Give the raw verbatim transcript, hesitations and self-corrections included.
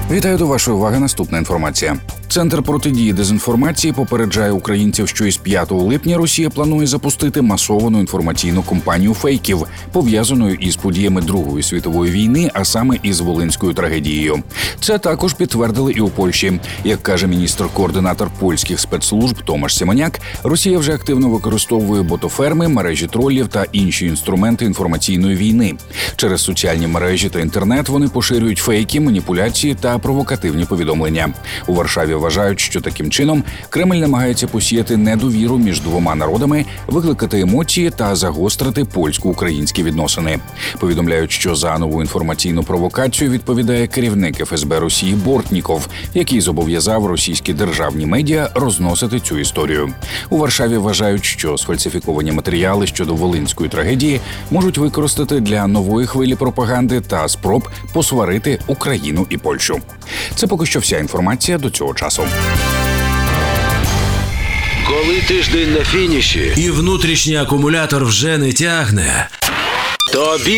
Вітаю, до вашої уваги наступна інформація. Центр протидії дезінформації попереджає українців, що із п'ятого липня Росія планує запустити масовану інформаційну кампанію фейків, пов'язаною із подіями Другої світової війни, а саме із Волинською трагедією. Це також підтвердили і у Польщі. Як каже міністр-координатор польських спецслужб Томаш Сімоняк, Росія вже активно використовує ботоферми, мережі тролів та інші інструменти інформаційної війни. Через соціальні мережі та інтернет вони поширюють фейки, маніпуляції та провокативні повідомлення. У Варшаві вважають, що таким чином Кремль намагається посіяти недовіру між двома народами, викликати емоції та загострити польсько-українські відносини. Повідомляють, що за нову інформаційну провокацію відповідає керівник еф ес бе Росії Бортніков, який зобов'язав російські державні медіа розносити цю історію. У Варшаві вважають, що сфальсифіковані матеріали щодо Волинської трагедії можуть використати для нової хвилі пропаганди та спроб посварити Україну і Польщу. Це поки що вся інформація до цього часу. Коли тиждень на фініші і внутрішній акумулятор вже не тягне, тобі